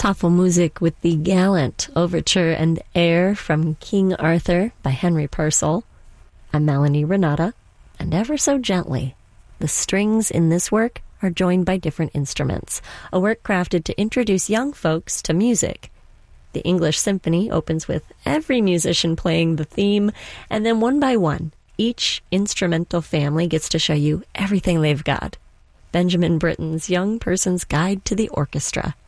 Tafelmusik with the gallant overture and air from King Arthur by Henry Purcell. I'm Melanie Renata, and ever so gently, the strings in this work are joined by different instruments, a work crafted to introduce young folks to music. The English Symphony opens with every musician playing the theme, and then one by one, each instrumental family gets to show you everything they've got. Benjamin Britten's Young Person's Guide to the Orchestra.